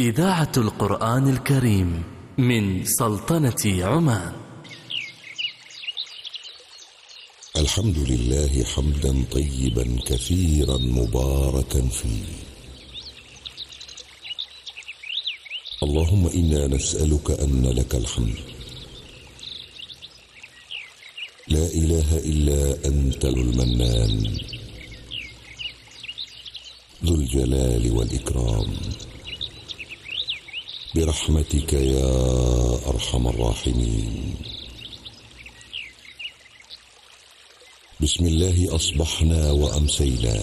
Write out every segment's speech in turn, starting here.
إذاعة القرآن الكريم من سلطنة عمان. الحمد لله حمدا طيبا كثيرا مباركا فيه. اللهم إنا نسألك أن لك الحمد، لا إله إلا أنت المنان ذو الجلال والإكرام، برحمتك يا أرحم الراحمين. بسم الله أصبحنا وأمسينا،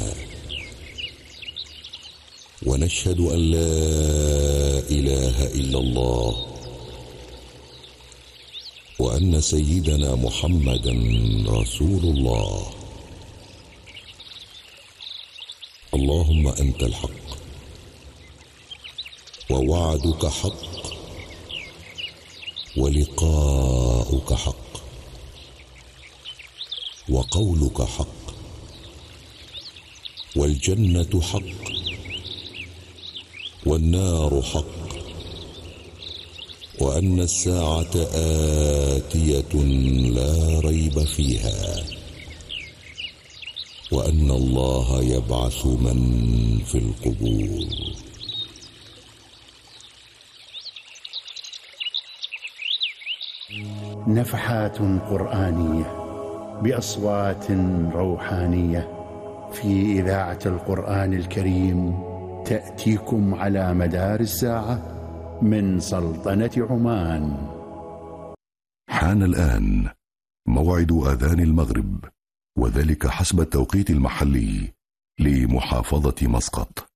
ونشهد أن لا إله إلا الله، وأن سيدنا محمدا رسول الله. اللهم أنت الحق، ووعدك حق، ولقاؤك حق، وقولك حق، والجنة حق، والنار حق، وأن الساعة آتية لا ريب فيها، وأن الله يبعث من في القبور. نفحات قرآنية بأصوات روحانية في إذاعة القرآن الكريم تأتيكم على مدار الساعة من سلطنة عمان. حان الآن موعد آذان المغرب، وذلك حسب التوقيت المحلي لمحافظة مسقط.